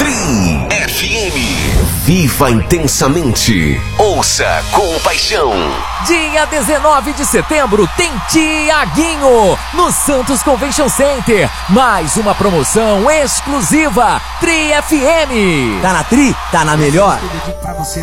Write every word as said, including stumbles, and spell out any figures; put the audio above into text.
Tri F M. Viva intensamente. Ouça com paixão. Dia dezenove de setembro tem Tiaguinho no Santos Convention Center. Mais uma promoção exclusiva Tri F M. Tá na Tri? Tá na melhor? Eu dedico pra você.